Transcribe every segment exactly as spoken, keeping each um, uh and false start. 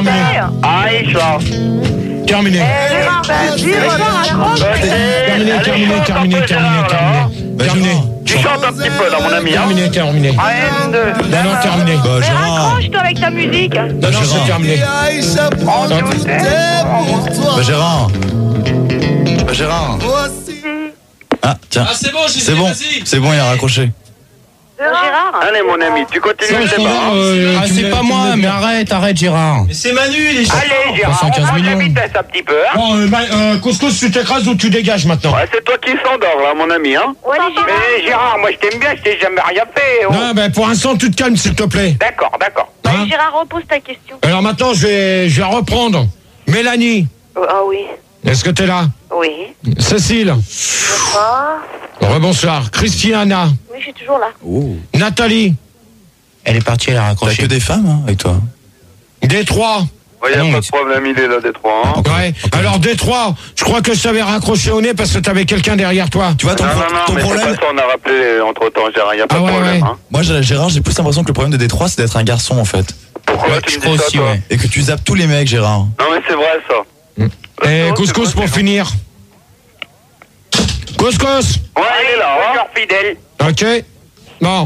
Aïcha. Terminé. Gérard, vas-y, raccroche. Terminé, terminé, terminé, terminé, terminé. Terminé. Tu chantes un petit peu là, mon ami. Terminé, terminé. Un, deux. Non, non, terminé. Bah, Mais Gérard. raccroche-toi avec ta musique. Non, non, c'est terminé. Bah, Gérard. Bah, Gérard. Ah, tiens. Ah, c'est bon, j'ai C'est dit, bon. vas-y. C'est bon, il a raccroché. Gérard. Allez, mon ami, tu continues le débat. hein. Euh, Ah, tu me c'est l'as- pas tu me moi, l'as- mais arrête, arrête, Gérard. Mais c'est Manu, il est Allez, Gérard, cent quinze on prend la millions. vitesse un petit peu. Hein. Bon, euh, bah, euh, couscous, tu t'écrases ou tu dégages maintenant? Ouais, c'est toi qui s'endors là, mon ami. Hein. Ouais, allez, Gérard. Mais Gérard, moi je t'aime bien, je t'ai jamais rien fait. oh. Non, ben pour l'instant, tu te calmes, s'il te plaît. D'accord, d'accord. Hein? Allez, Gérard, repose ta question. Alors maintenant, je vais, je vais reprendre. Mélanie, Ah oui. est-ce que t'es là? Oui. Cécile, Bonsoir. rebonsoir. Christiana, Oui, je suis toujours là. Nathalie, Elle est partie, elle a T'as raccroché. que des femmes, hein, avec toi. Détroit. Ouais, y a Non, pas mais de problème, il est là, Détroit. Hein. Ouais. Alors Détroit, je crois que je t'avais raccroché au nez parce que t'avais quelqu'un derrière toi. Tu vois, ton, Non, non, non, ton mais c'est problème. pas ça, on a rappelé entre temps, Gérard, y a pas Ah de ouais, problème. ouais. Hein. Moi, j'ai- Gérard, j'ai plus l'impression que le problème de Détroit, c'est d'être un garçon, en fait. Pourquoi Ouais, tu je me crois dis ça, aussi, toi ouais. Et que tu zappes tous les mecs, Gérard. Non, mais c'est vrai, ça. Et Euh, couscous c'est pour vrai, finir. Couscous. Ouais, il est là, hein. Fidèle. Ok. Bon.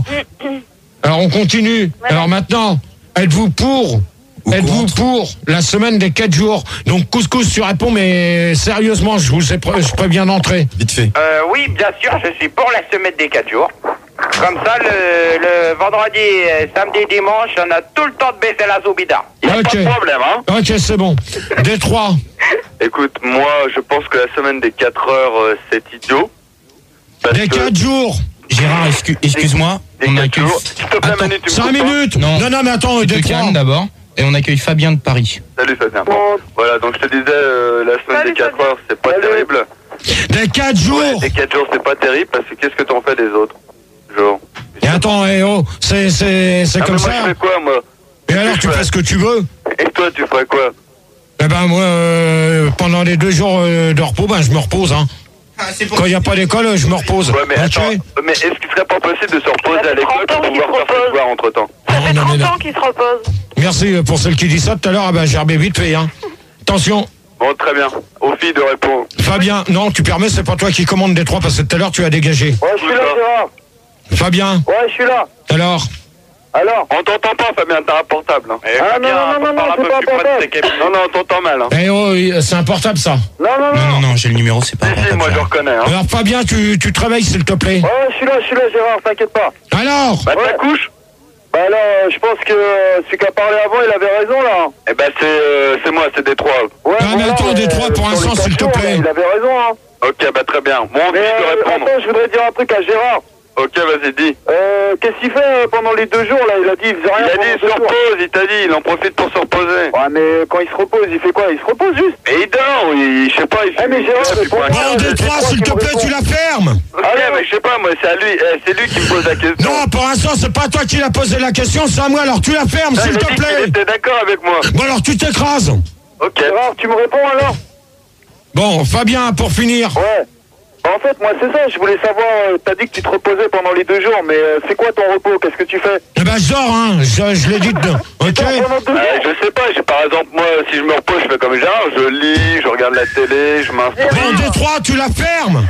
Alors on continue. Alors maintenant, êtes-vous pour Ou Êtes-vous contre pour la semaine des quatre jours? Donc couscous, tu réponds, mais sérieusement, je vous ai pré- je préviens d'entrer. Vite fait. Euh, oui, bien sûr, je suis pour la semaine des quatre jours. Comme ça, le, le vendredi, euh, samedi, dimanche, on a tout le temps de baisser la zoubida. Il n'y a Ok. pas de problème, hein. Ok, c'est bon. Détroit. Écoute, moi, je pense que la semaine des quatre heures, euh, c'est idiot. Parce Des que- quatre jours. Gérard, excu- excuse-moi. Des On quatre accueille. jours. S'il te plaît, Attends, Manu, tu me Cinq coupes pas. minutes. Non. non, non, mais attends, Tu te Détroit. calmes d'abord. Et on accueille Fabien de Paris. Salut, Fabien. Bon, voilà, donc je te disais, euh, la semaine Salut, des quatre Fabien. heures, c'est pas terrible. Des quatre jours. Les quatre jours, c'est pas terrible parce que qu'est-ce que t'en fais des autres jours? Et attends, eh oh, c'est c'est c'est Ah, comme mais moi, ça. je fais quoi, moi? Et alors, tu je fais ce que tu veux. Et toi, tu ferais quoi? Eh ben moi, euh, pendant les deux jours euh, de repos, ben je me repose. Hein. Quand il n'y a pas d'école, je me repose. Ouais, mais Ok. attends, mais est-ce qu'il serait pas possible de se reposer Ça à fait l'école trente ans pour qu'il pouvoir se faire ses repose. devoirs entre temps? Ça Non, fait non, mais trente non. ans qu'il se repose. Merci pour celle qui dit ça tout à l'heure. Ah ben, j'ai rebé vite fait. Hein. Attention, Bon, très bien. Aux filles de répondre. Fabien. Non, tu permets, c'est pas toi qui commande des trois parce que tout à l'heure tu as dégagé. Ouais, je suis là, Gérard. Fabien, Ouais, je suis là. alors. Alors? On t'entend pas, Fabien, t'as un portable. Hein. Ah non, non, non, non, c'est pas un portable. Non, non, on t'entend mal. Hein. Eh oh, oui, c'est un portable ça. Non, non, Non, non, non, j'ai le numéro, c'est pas Si, si, portable, moi je Gérard. reconnais. Hein. Alors Fabien, tu, tu te réveilles s'il te plaît. Ouais, je suis là, je suis là, Gérard, t'inquiète pas. Alors. Bah, ta couche? Bah là, je pense que celui qui a parlé avant, il avait raison là. Eh ben c'est euh, c'est moi, c'est Détroit. Ouais, Ah, mais attends, Détroit, pour l'instant, s'il te plaît. Il avait raison, hein. Ok, bah très bien. Bon, Mais je peux euh, répondre. attends, je voudrais dire un truc à Gérard. Ok, vas-y, dis. Euh, qu'est-ce qu'il fait euh, pendant les deux jours là? Il a dit il faisait rien. Il a dit, il se pendant deux jours. repose, il t'a dit, il en profite pour se reposer. Ouais, mais quand il se repose, il fait quoi? Il se repose juste. Mais il dort, il, je sais pas, il fait. Ah, mais Gérard, il mais fait pour pas- moi, Bon, Détroit, s'il te plaît, tu la fermes. Ok, mais je sais pas, moi, c'est à lui, eh, c'est lui qui me pose la question. Non, pour l'instant, c'est pas toi qui l'as posé la question, c'est à moi. Alors tu la fermes, Ah, s'il il a te dit qu'il plaît. était d'accord avec moi. Bon, alors tu t'écrases. Ok. Gérard, tu me réponds alors? Bon, Fabien, pour finir. Ouais. Bah, en fait, moi, c'est ça. Je voulais savoir. Euh, T'as dit que tu te reposais pendant les deux jours, mais euh, c'est quoi ton repos? Qu'est-ce que tu fais? Eh ben, je dors, hein. Je, je l'ai dit dedans. Ok. Attends, pendant deux Ouais, jours. je sais pas, j'ai- par exemple, moi, si je me repose, je fais comme Gérard, je lis, je regarde la télé, je m'instruis. Bon, Détroit, tu la fermes.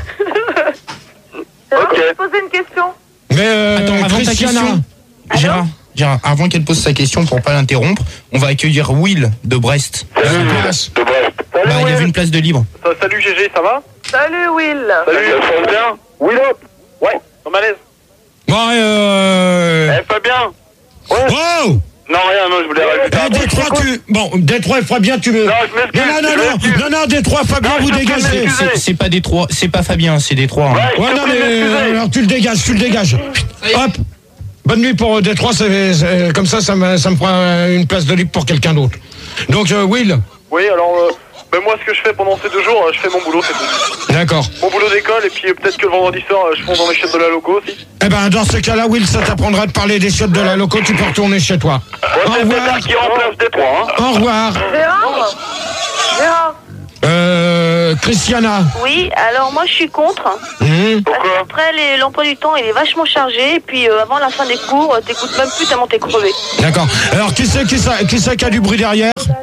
Gérard, Ok. je vais te poser une question. Mais euh, Attends, avant ta Christiana. question, Gérard, Gérard, avant qu'elle pose sa question, pour pas l'interrompre, on va accueillir Will de Brest. Salut, Salut, Will, Will. de Brest. Bah, il y avait une place de libre. Salut G G, ça va? Salut Will. Salut, ça se passe bien? Oui, hop. Ouais, en malaise. Bon, euh... Eh, Fabien? Oh. Non, rien, non, je voulais rajouter un Eh, truc. Détroit, tu... Bon, Détroit, il fera bien, tu me... Non, je m'excuse, Non, non, je non, m'excuse. non, non, non, Détroit, Fabien, Non, vous je suis dégagez. excusé. C'est- C'est pas Détroit, c'est pas Fabien, c'est Détroit. hein. Ouais, je Ouais, te non, prie de mais m'excuser. euh, alors tu le dégages, tu le dégages. Hop. Bonne nuit pour euh, Détroit, c'est, c'est- comme ça, ça me, ça me prend euh, une place de libre pour quelqu'un d'autre. Donc, euh, Will, Oui, alors, euh, ben moi, ce que je fais pendant ces deux jours, euh, je fais mon boulot, c'est tout. d'accord. Mon boulot d'école, et puis euh, peut-être que le vendredi soir, euh, je fonce dans les chiottes de la loco aussi. Eh ben, dans ce cas-là, Will, ça t'apprendra de parler des chiottes de la loco, tu peux retourner chez toi. Au Ouais, c'est revoir. ça qui remplace Détroit, hein. Au revoir. Gérard Gérard Euh, Christiana. Oui, alors moi je suis contre. Hum. Parce Pourquoi? qu'après, les- l'emploi du temps, il est vachement chargé. Et puis euh, avant la fin des cours, euh, t'écoutes même plus tellement t'es crevé. D'accord. Alors, qui c'est qui, ça- qui c'est qui a du bruit derrière?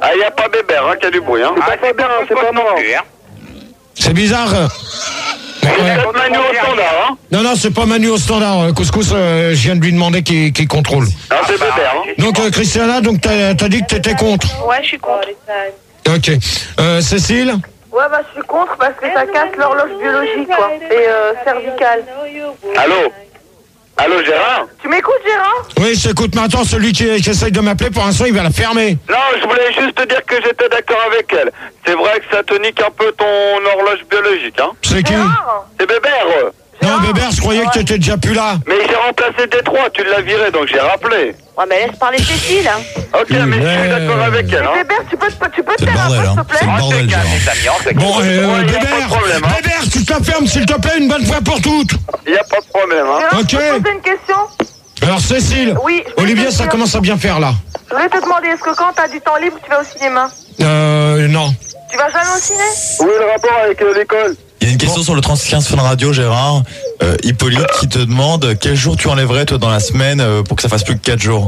Ah, il n'y a pas Bébert, hein, qui a du bruit, hein. Ah, c'est pas c'est pas moi. C'est bizarre. euh. C'est pas Manu au standard, hein. Non, non, c'est pas Manu au standard. Euh, Couscous, euh, je viens de lui demander qui, qui contrôle. Ah, c'est Bébert, hein. Donc, euh, Christiana, donc t'as as dit que t'étais contre. Ouais, je suis contre. Ok. Euh, Cécile? Ouais, bah je suis contre parce que ça casse l'horloge biologique, quoi. Et euh, cervicale. Allô? Allô, Gérard? Tu m'écoutes, Gérard? Oui, je t'écoute. Mais attends, celui qui, qui essaye de m'appeler, pour l'instant, il va la fermer. Non, je voulais juste te dire que j'étais d'accord avec elle. C'est vrai que ça te nique un peu ton horloge biologique, hein. C'est qui? Gérard? C'est Bébert. Non, Bébert, je croyais que t'étais déjà plus là. Mais j'ai remplacé Détroit, tu l'as viré, donc j'ai rappelé. Ouais, mais laisse parler Cécile, hein. Ok, mais je suis d'accord avec elle, hein. Bébert, tu peux, tu peux te C'est le taire un peu, bordel, s'il te hein. plaît? C'est le On se bordel, calme, Gérard. les amis, on se calme. Bon, euh, Ouais, y a pas de Bébert, problème, hein. Bébert, tu te la fermes, s'il te plaît, une bonne fois pour toutes. Il n'y a pas de problème, hein. Gérard, Ok. je peux te poser une question? Alors, Cécile, Oui, je Olivier, vais te ça dire. commence à bien faire, là. Je voulais te demander, est-ce que quand t'as du temps libre, tu vas au cinéma? Euh, non. Tu vas jamais au ciné? Où est le rapport avec euh, l'école? Il y a une question sur le trente quinze Fun Radio, Gérard. Euh, Hippolyte qui te demande quel jour tu enlèverais, toi, dans la semaine euh, pour que ça fasse plus que quatre jours.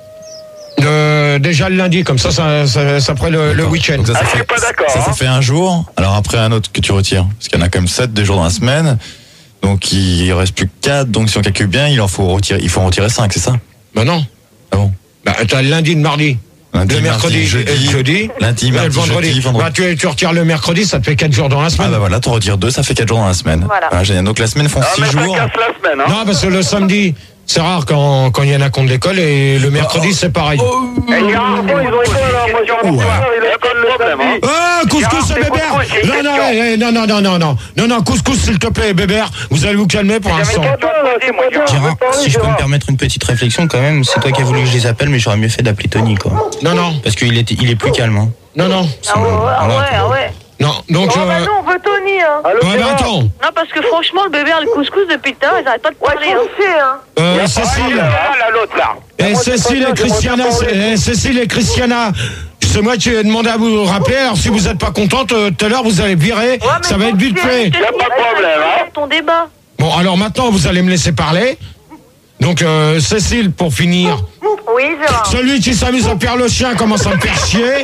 Euh, déjà le lundi, comme ça, ça, ça, ça ferait le, le D'accord. week-end. Donc ça, ça Ah, je suis fait, pas d'accord, ça, ça hein. fait un jour. Alors après, un autre que tu retires. Parce qu'il y en a quand même sept des jours dans la semaine. Donc il reste plus que quatre. Donc si on calcule bien, il en faut retirer, il faut en retirer cinq, c'est ça? Bah non. Ah bon? Bah, t'as le lundi, le mardi. Lundi, le mercredi, mardi, jeudi, et le jeudi, lundi, et mardi, le vendredi. jeudi, vendredi. Bah, tu, tu retires le mercredi, ça te fait quatre jours dans la Ah semaine. bah voilà, tu retires deux, ça fait quatre jours dans la semaine. Voilà. génial. Donc la semaine font Ah, six mais ça jours. casse la semaine, hein. Non, parce que le samedi, c'est rare quand quand il y en a contre l'école, et le mercredi, c'est pareil. Eh, Gérard, Ils ont école, alors moi j'ai un Ouais. professeur, il a pas de problème, hein. Ah, couscous Gérard, et c'est Bébert. couscous, j'ai une Non, non, question. eh, non, non, non, non, non, non, non, couscous, s'il te plaît, Bébert, vous allez vous calmer pour J'avais l'instant. une question à te poser, moi, Gérard. Gérard, parler, si je peux Gérard. me permettre une petite réflexion quand même, c'est toi qui as voulu que je les appelle, mais j'aurais mieux fait d'appeler Tony, quoi. Non, non, Parce qu'il est, il est plus calme, hein. non, non, Ah ouais, ah ouais, ah ouais. non, donc, Oh bah euh, nous, on veut Tony, hein. Allô, ouais, bah Gérard? attends, Non, parce que franchement, le bébé, le couscous, depuis tout à l'heure, ils arrêtent pas de parler. Ouais, hein. euh, Ah, Cécile, là, là, l'autre, là. et moi, c'est Cécile pas et bien, Christiana, j'aimerais bien c'est- eh, Cécile et Christiana, c'est moi qui ai demandé à vous rappeler, alors si vous n'êtes pas contente, euh, tout à l'heure, vous allez virer, Ouais, mais ça va bon, être vite tu fait. je te Y a dis, pas de reste problème, avec hein. ton débat. Bon, alors maintenant, vous allez me laisser parler. Donc, euh, Cécile, pour finir, Oui, Gérard. celui qui s'amuse à faire le chien commence à me faire chier.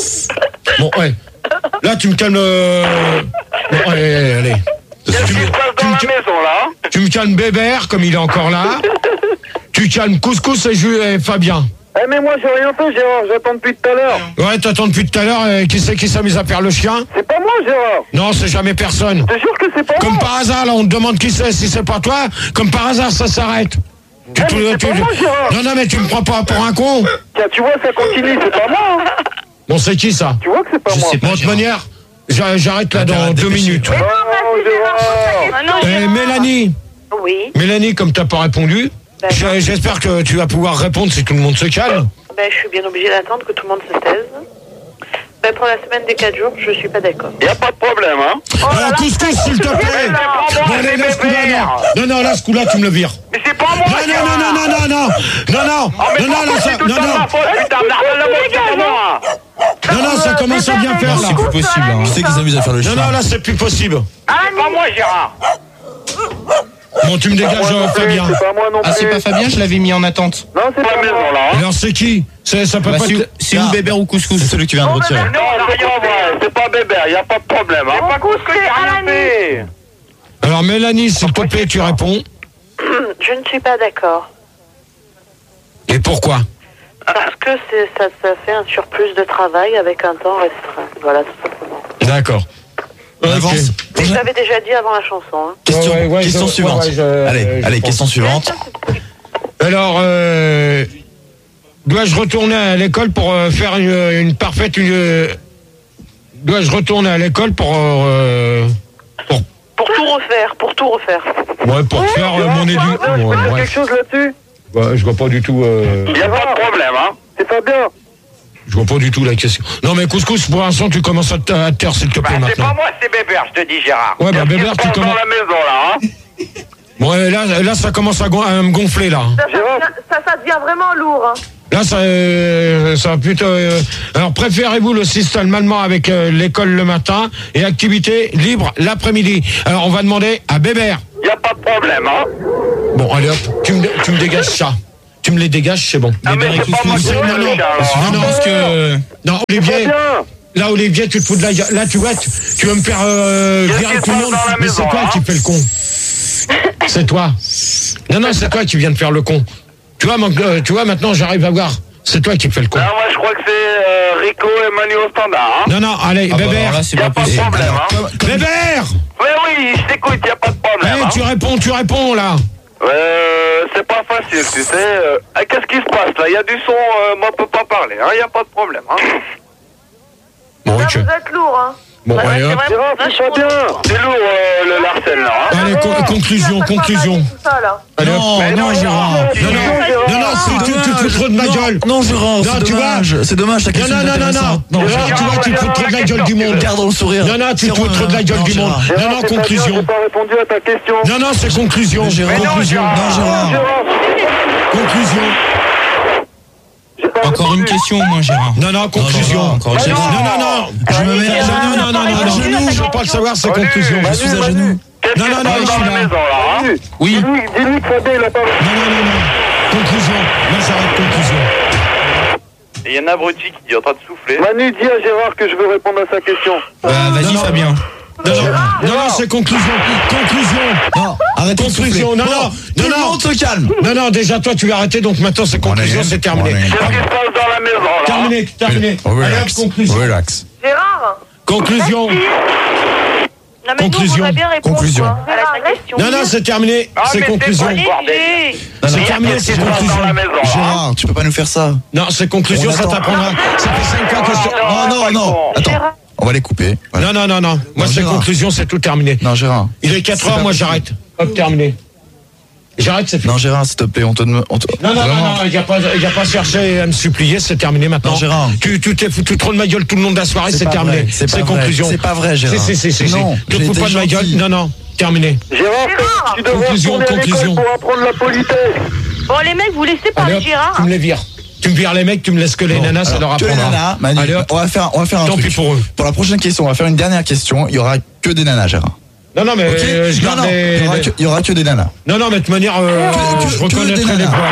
Bon, ouais. Là, tu me calmes. euh, Bon, allez, allez, allez. Qu'est-ce qui se passe dans la maison, là, hein? Tu me calmes Bébert, comme il est encore là. Tu calmes Couscous et, Ju- et Fabien. Eh, mais moi j'ai rien fait, Gérard, j'attends depuis tout à l'heure. Ouais, t'attends depuis tout à l'heure. euh, Qui c'est qui s'amuse à faire le chien? C'est pas moi, Gérard. Non, c'est jamais personne. Je te jure que c'est pas Comme moi. par hasard, là, on te demande qui c'est. Si c'est pas toi, comme par hasard, ça s'arrête. Tu, Eh, tu- mais c'est tu- pas moi, Gérard. non, non, mais tu me prends pas pour un con. Tiens, tu vois, ça continue, c'est pas moi, hein. Bon, c'est qui ça? Tu vois que c'est pas Je moi. sais pas. Bon, de toute manière, j'a- j'arrête là T'as dans intérêt à te deux dépêcher. minutes. Oh, Gérard. Ah non, Eh, Gérard. Mélanie, Oui. Mélanie, comme t'as pas répondu, Ben, je- j'espère que tu vas pouvoir répondre si tout le monde se calme. Ben, je suis bien obligée d'attendre que tout le monde se taise. Ben, pour la semaine des quatre jours, je suis pas d'accord. Y a pas de problème, hein. Alors, couscous, s'il te plaît. Bon, allez, là, ce coup-là, non. Non, non, là, ce coup-là, tu me le vires. Mais c'est pas moi, Non, non, non, non, non, non, non, non, non, Oh, mais non, non, là, pourquoi ça, c'est tout le non, temps de non, ma faute, putain, Marcel, la moitié, c'est moi. non, non, ça commence à bien faire, Non, là. c'est plus possible, hein. Qui c'est qui s'amuse à faire le Non, chien? non, là, c'est plus possible. C'est pas moi, Gérard. Bon, tu me dégages, Moi non euh, plus, Fabien. C'est pas moi non plus. Ah, c'est pas Fabien, je l'avais mis en attente. Non, c'est Pas pas la maison, moi. là, hein. Alors, c'est qui? C'est- Ça peut Bah, pas c'est, être... c'est ou Ah. Bébert ou Couscous. C'est celui que tu viens de retirer. Non, on a rien à voir. C'est pas Bébert, y a pas de problème, hein. C'est pas cause que j'ai rien fait. Alors, Mélanie, s'il te plaît, tu réponds. Je ne suis pas d'accord. Et pourquoi? Parce que c'est, ça, ça fait un surplus de travail avec un temps restreint. Voilà, tout simplement. D'accord. On Ok. avance. Mais je l'avais déjà dit avant la chanson. Hein. Question, Ouais, ouais, question je- suivante. ouais, ouais, je- allez, je allez, pense. question suivante. Alors, euh, dois-je retourner à l'école pour euh, faire une, une parfaite... Une, euh, dois-je retourner à l'école pour... euh, pour Pour tout refaire, pour tout refaire. ouais, pour faire euh, mon édu... Je peux Ouais, dire bref. quelque chose là-dessus? Ouais, je vois pas du tout... euh, Y a pas de problème, hein. C'est Fabien. je vois pas du tout la question. Non, mais Couscous, pour l'instant, tu commences à te, à te taire, s'il te Bah, plaît, c'est pas maintenant. moi, c'est Bébert, je te dis, Gérard. Ouais, bah, Qu'est-ce qui Bébert, se tu passe commences... dans la maison, là, hein. Bon, ouais, là, là, ça commence à, gon- à me gonfler, là. Ça, ça, devient, ça, ça devient vraiment lourd. Hein. Là, ça, euh, ça va plutôt... euh, alors, préférez-vous le système allemand avec euh, l'école le matin et activité libre l'après-midi? Alors, on va demander à Bébert. Y a pas de problème, hein. Bon, allez hop, tu me, tu me dégages ça. tu me les dégages, c'est bon. Ah, mais c'est pas moi qui non, non, vais, non, Charles. non, parce que non, Olivier. Bien. Là, Olivier, tu te fous de la gueule. Là, tu vois, tu, tu veux me faire euh, Qu'est-ce virer qui tout le se monde. passe dans la Mais maison, c'est toi hein qui fais le con. C'est toi. Non, non, c'est toi qui viens de faire le con. Tu vois, mon- euh, tu vois maintenant, j'arrive à voir. C'est toi qui fais le con. Non, moi je crois que c'est euh, Rico et Manu au standard. Hein. Non, non, allez, Ah bah, Bébert. alors là, c'est Y a pas pas de possible. problème. Alors, Hein. comme- Bébert. Oui, oui, je t'écoute, y a pas de problème. Allez, Hein. tu réponds, tu réponds, là. Euh, c'est pas facile, tu sais. Euh, ah, qu'est-ce qui se passe là? Y a du son, euh, moi je peux pas parler. Hein. Y a pas de problème. Hein. Bon, Là, ok. vous êtes lourd, hein. Bon, Ouais, allez, c'est hop. vraiment Gérard, c'est pas vachement bien. lourd. C'est lourd euh, le Larsen là. Hein. Allez, con- conclusion, conclusion. Tout ça, là. Allez, hop. Non, Mais non, Gérard. Non, non, non, non, c'est- tu, tu te fous trop de ma Non, gueule. Non, Gérard, Non, c'est tu vois. dommage. C'est dommage, ta Non, question non, est non, non, non. intéressante. Non, Gérard, Gérard, tu vois, tu te fous trop de la gueule du monde. Garde dans le sourire. Non, non, tu te C'est fous trop de la gueule non, du monde. Gérard. Non, non, Gérard, c'est pas bien, conclusion. j'ai pas répondu à ta question. Non, non, c'est conclusion. Gérard. Conclusion. Non, Gérard. Conclusion. J'ai pas Encore une question, moi, Gérard. Non, non, Non, conclusion. Gérard, encore une Non, question. non, non, non. Je me mets Non, non, non, non, non, non. Je veux pas le savoir, c'est Manu, conclusion. Je suis à genoux. Qu'est-ce Non, qui non, se non, passe je dans suis la là. maison là? Hein. Oui. Dis-lui dis-lui que Fabien il a pas. Non, non, non, non. Conclusion. Moi, j'arrête conclusion. Et il y en a un abruti qui est en train de souffler. Manu, dis à Gérard que je veux répondre à sa question. Bah, vas-y, non, non. Fabien. Non, non, non, non, c'est conclusion. Conclusion. Non, arrêtez de Conclusion. souffler. Non, Bon, non, tout non, le non. monde se calme. Non, non, déjà, toi, tu vas arrêter, donc maintenant, c'est conclusion, c'est terminé. Qu'est-ce qui se passe dans la maison là? Terminé, terminé. Allez, hop, conclusion. Relax. Gérard. Conclusion. Non, mais Conclusion. nous, on voudrait bien répondre, Conclusion. quoi, à la question. Non, non, c'est terminé. Ah, C'est mais conclusion. c'est quoi, bordel? C'est Mais terminé, qu'est-ce qui c'est se passe conclusion. dans la maison? Hein. Gérard, tu peux pas nous faire ça. Non, c'est conclusion, On ça attend. t'apprendra. Ça fait cinq ans que je... Ah, Non, non, non. Attends, on va les couper. Voilà. Non, non, non, non. Moi, Non, c'est Gérard. conclusion, c'est tout terminé. Non, Gérard. Il est quatre C'est heures, pas moi, possible. j'arrête. Hop, terminé. J'arrête, c'est fini. Non, Gérard, s'il te plaît, on te demande. on te- Non, non, non, Vraiment. non, il n'y a pas, il y a pas cherché à me supplier, c'est terminé maintenant. Non, Gérard. Tu, tu t'es foutu trop de ma gueule tout le long de la soirée, c'est pas terminé. vrai, c'est pas vrai. conclusion. C'est pas vrai, Gérard. Si, si, si, si. Non, Te j'ai fous été pas de ma gueule. gentil. Non, non, terminé. Gérard, Gérard. tu devrais Conclusion, retourner à conclusion. l'école pour apprendre la politesse. Bon, les mecs, vous laissez Allez, parler hop, Gérard. tu me les vires. Tu me vires les mecs, tu me laisses que les Bon, nanas, ça alors, leur que les apprendra. nanas, Manu, Allez, hop. on va faire, on va faire un Tant truc. pis pour eux. Pour la prochaine question, on va faire une dernière question. Il y aura que des nanas, Gérard. Non, non, mais Ok euh, je Non, garde non, les- il y aura les- que- il y aura que des nanas. Non, non, mais de toute manière, euh, Que- je que- que des reconnaîtrai les nanas. voix.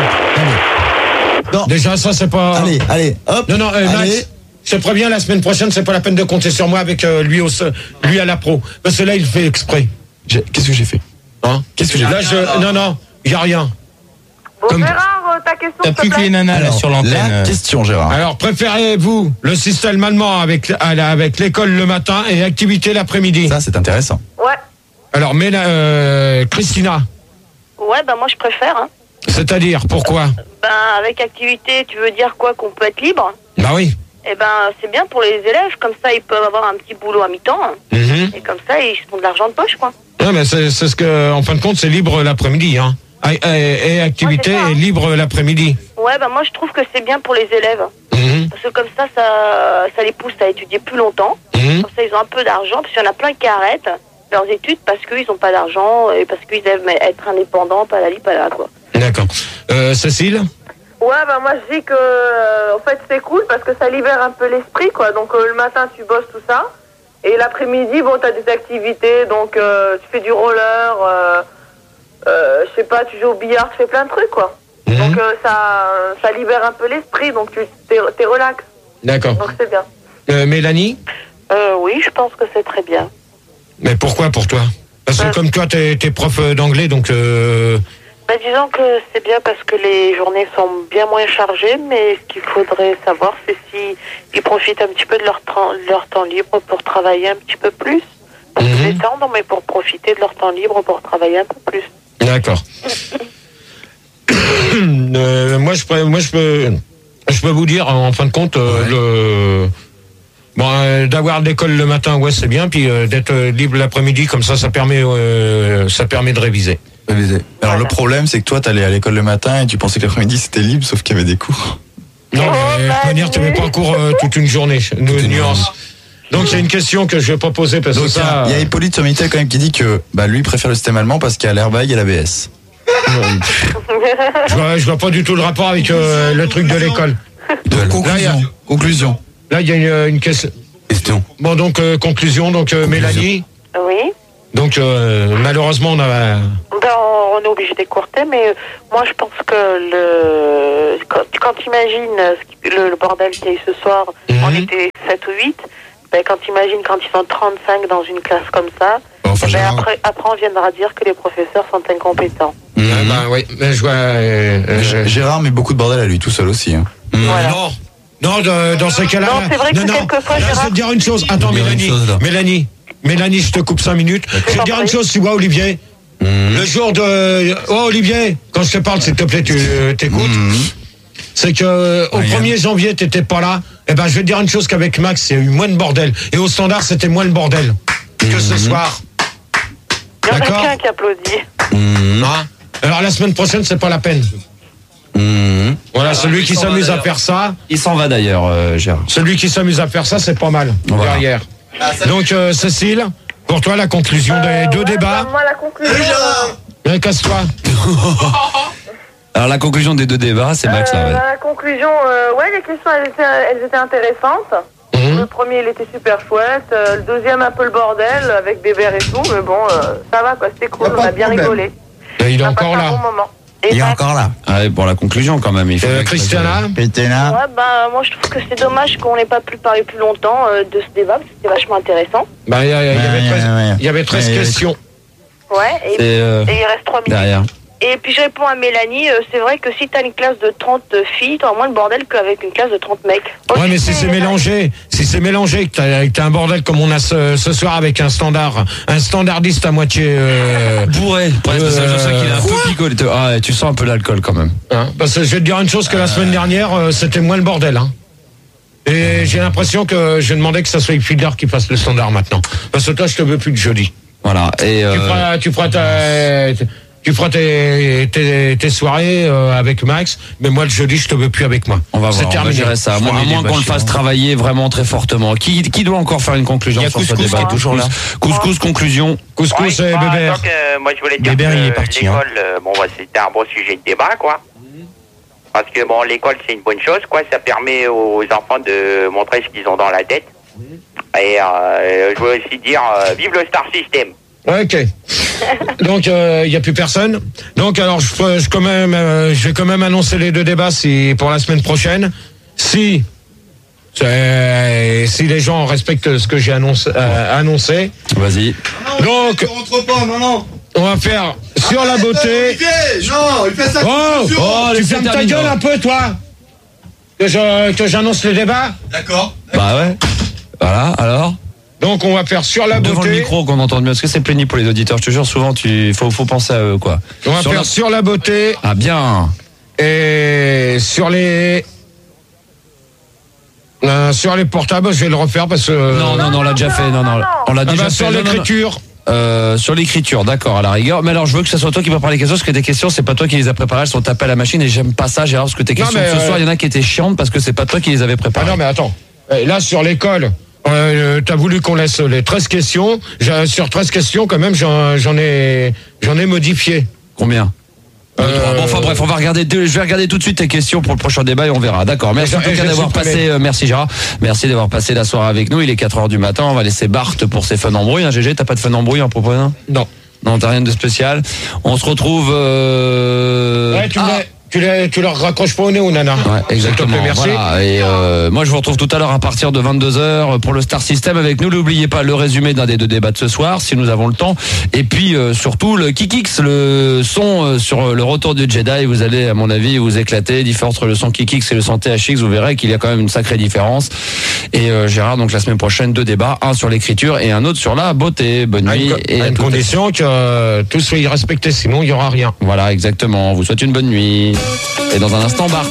Allez. Non. Déjà, ça, c'est pas... Allez, allez, hop. Non, non, euh, allez. Max, je te préviens, la semaine prochaine, c'est pas la peine de compter sur moi avec euh, lui, au, lui à la pro. Parce que là, il fait exprès. J'ai- Qu'est-ce que j'ai fait Hein Qu'est-ce que j'ai Là, fait je... Non, non, il n'y a rien. Bon, Comme- Gérard, euh, ta question, T'as s'il te plus que plaît. les nanas là Alors, sur l'antenne. La euh. question, Gérard. Alors, préférez-vous le système allemand avec, à la- avec l'école le matin et activité l'après-midi? Ça, c'est intéressant. Ouais. Alors, mais la- euh, Christina, Ouais, bah moi, je préfère. Hein. c'est-à-dire, pourquoi? Ben, avec activité, tu veux dire quoi? Qu'on peut être libre? Bah oui. Eh ben, c'est bien pour les élèves. Comme ça, ils peuvent avoir un petit boulot à mi-temps. Mhm. Et comme ça, ils se font de l'argent de poche, quoi. Ouais, mais c'est c'est ce que, en fin de compte, c'est libre l'après-midi, hein. Et, et- et activité Ouais, c'est ça, hein. est libre l'après-midi. Ouais, bah moi, je trouve que c'est bien pour les élèves. Mhm. Parce que comme ça, ça, ça les pousse à étudier plus longtemps. Mhm. Comme ça, ils ont un peu d'argent. Parce qu'il y en a plein qui arrêtent leurs études parce qu'ils n'ont pas d'argent et parce qu'ils aiment être indépendants, pas la li, pas la, quoi. D'accord. Euh, Cécile? Ouais, bah moi je dis que euh, en fait c'est cool parce que ça libère un peu l'esprit, quoi. Donc euh, le matin tu bosses tout ça et l'après-midi bon t'as des activités, donc euh, tu fais du roller, euh, euh, je sais pas, tu joues au billard, tu fais plein de trucs, quoi. Mhm. Donc euh, ça ça libère un peu l'esprit, donc tu t'es, t'es relax, D'accord. donc c'est bien. Euh, Mélanie? Euh, oui, je pense que c'est très bien. Mais pourquoi pour toi? Parce que Euh. comme toi, t'es es prof d'anglais, donc... Euh... Bah, disons que c'est bien parce que les journées sont bien moins chargées, mais ce qu'il faudrait savoir, c'est si ils profitent un petit peu de leur temps, de leur temps libre pour travailler un petit peu plus. Pas Mhm. se détendre, mais pour profiter de leur temps libre pour travailler un peu plus. D'accord. Euh, moi, je, peux- moi, je peux, je peux vous dire, en fin de compte, euh, le, bon, euh, d'avoir l'école le matin, ouais, c'est bien, puis euh, d'être euh, libre l'après-midi, comme ça, ça permet, euh, ça permet de réviser. Révisé. Alors, Voilà. le problème, c'est que toi, t'allais à l'école le matin et tu pensais que l'après-midi, c'était libre, sauf qu'il y avait des cours. Non, Oh, mais de bah, toute manière, tu mets pas en cours euh, toute une journée. Nous, une nuance. Donc, c'est une question que je vais pas poser parce Donc, que il y a- ça. il y a Hippolyte sur Minitel quand même qui dit que bah, lui, il préfère le système allemand parce qu'il y a l'airbag et l'A B S. Je vois, je vois pas du tout le rapport avec euh, le truc de l'école. Donc, Là, il y a- conclusion. Conclusion. Là, il y a une, une question. Question. Bon, donc, euh, conclusion. Donc, euh, Mélanie. Oui. Donc, euh, malheureusement, on a. Ben, on on est obligé d'écourter, mais moi je pense que le quand, quand tu imagines le, le bordel qu'il y a eu ce soir, mm-hmm. on était sept ou huit, ben, quand tu imagines quand ils sont trente-cinq dans une classe comme ça, enfin, ben, après, après on viendra dire que les professeurs sont incompétents. Mmh. Ah bah, oui, mais je vois... Euh, euh, Gérard met beaucoup de bordel à lui tout seul aussi. Hein. Mmh. Voilà. Non, non de, dans ce cas-là... Non, c'est vrai que non, quelquefois... Là, je vais te dire une chose. Attends, Mélanie, chose, Mélanie, Mélanie, je te coupe cinq minutes. Je vais te dire une chose, tu vois, Olivier. Mmh. Le jour de... Oh, Olivier, quand je te parle, s'il te plaît, tu euh, t'écoutes. Mmh. C'est que euh, au premier janvier, t'étais pas là. Eh ben, je vais te dire une chose qu'avec Max, il y a eu moins de bordel. Et au standard, c'était moins le bordel mmh. que ce soir. Il y en a qu'un qui applaudit. Mmh. Ah. Alors, la semaine prochaine, c'est pas la peine. Mmh. Voilà, alors, celui qui s'amuse à faire ça... Il s'en va d'ailleurs, euh, Gérard. Celui qui s'amuse à faire ça, c'est pas mal, voilà. Derrière. Ah, donc, euh, Cécile, pour toi, la conclusion euh, des deux ouais, débats. Bah, moi, la conclusion... Viens, casse-toi. Alors, la conclusion des deux débats, c'est Max, euh, là, ouais. La conclusion, euh, ouais, les questions, elles étaient, elles étaient intéressantes. Mmh. Le premier, il était super chouette. Euh, le deuxième, un peu le bordel, avec des verres et tout. Mais bon, euh, ça va, quoi. C'était cool, on a bien rigolé. Et il est encore là. Bon moment. Il est encore là. Ah ouais, pour la conclusion, quand même. Il faut euh, Christiana Christiana Ouais, bah, moi, je trouve que c'est dommage qu'on n'ait pas pu parler plus longtemps euh, de ce débat, parce que c'était vachement intéressant. Bah, il y, y, y, ouais, avait treize, ouais. y avait treize ouais, questions. Ouais, et, euh, et il reste trois minutes. Derrière. Et puis je réponds à Mélanie, euh, c'est vrai que si t'as une classe de trente filles, t'auras moins de bordel qu'avec une classe de trente mecs. Oh, ouais, mais si c'est mélangé, si c'est mélangé, que t'as, que t'as un bordel comme on a ce, ce soir avec un standard, un standardiste à moitié euh, bourré. Ouais, euh, c'est ça qu'il est un peu picolé. Ah, ouais, tu sens un peu l'alcool quand même. Hein, parce que je vais te dire une chose que la semaine dernière, euh, c'était moins le bordel. Hein. Et j'ai l'impression que j'ai demandé que ça soit Fiedler qui fasse le standard maintenant. Parce que toi, je te veux plus de jeudi. Voilà. Et euh... tu feras, tu feras ta... Tu feras tes, tes, tes soirées euh, avec Max, mais moi le jeudi je te veux plus avec moi. On va voir, on va gérer ça. À moins, à moins qu'on le fasse travailler vraiment très fortement. Qui, qui doit encore faire une conclusion sur ce débat? Qui est toujours là. Couscous, conclusion. Couscous oui, et bah, Bébert. Donc, euh, moi je voulais dire Bébert, que il est parti, l'école, hein. euh, bon, bah, c'était un bon sujet de débat, quoi. Parce que bon, l'école c'est une bonne chose, quoi. Ça permet aux enfants de montrer ce qu'ils ont dans la tête. Et euh, je veux aussi dire, euh, vive le Star System. Ok. Donc il euh, y a plus personne. Donc alors je, je quand même euh, je vais quand même annoncer les deux débats si pour la semaine prochaine. Si si les gens respectent ce que j'ai annoncé, euh, annoncé. Vas-y. Non, donc on rentre pas, non non. On va faire sur Arrête, la beauté. Olivier, non, il fait ça. Oh, oh tu fermes ta gueule un peu toi. Que je que j'annonce les débats. D'accord. Bah ouais. Voilà. Alors. Donc on va faire sur la devant beauté. Le micro qu'on entende mieux, parce que c'est pénible pour les auditeurs. Je te jure, souvent tu faut faut penser à eux quoi. On va sur faire la... sur la beauté. Ah bien. Et sur les euh, sur les portables, je vais le refaire parce que non non non, on l'a déjà fait. Non non, on l'a ah déjà bah, fait. Sur non, l'écriture. Non, non. Euh, sur l'écriture, d'accord, à la rigueur. Mais alors, je veux que ce soit toi qui prépare les questions, parce que tes questions, c'est pas toi qui les as préparées, elles sont tapées à la machine, et j'aime pas ça, Gérard, parce que tes questions non, de ce euh... soir, il y en a qui étaient chiantes parce que c'est pas toi qui les avais préparées. Ah non, mais attends. Là, sur l'école, euh, t'as voulu qu'on laisse les treize questions. J'ai, sur treize questions, quand même, j'en, j'en ai, j'en ai modifié. Combien? Euh... Bon, enfin bref, on va regarder. Je vais regarder tout de suite tes questions pour le prochain débat et on verra. D'accord. Merci en tout cas d'avoir passé. Euh, merci Gérard. Merci d'avoir passé la soirée avec nous. Il est quatre heures du matin. On va laisser Bart pour ses fun embrouilles. Hein, G G, t'as pas de fun embrouille en proposant? Non. Non, t'as rien de spécial. On se retrouve. Euh... Ouais, tu ah. Tu, les, tu leur raccroches pas au nez ou nana. Ouais, exactement. Plaît, merci. Voilà. Et euh, moi, je vous retrouve tout à l'heure à partir de vingt-deux heures pour le Star System avec nous. N'oubliez pas le résumé d'un des deux débats de ce soir, si nous avons le temps. Et puis euh, surtout le Kikix, le son euh, sur le retour du Jedi. Vous allez, à mon avis, vous éclater. Différence entre le son Kikix et le son T H X. Vous verrez qu'il y a quand même une sacrée différence. Et euh, Gérard, donc la semaine prochaine, deux débats, un sur l'écriture et un autre sur la beauté. Bonne nuit. À une, et à à une condition que euh, tout soit respecté, sinon il y aura rien. Voilà, exactement. On vous souhaite une bonne nuit. Et dans un instant, Bart.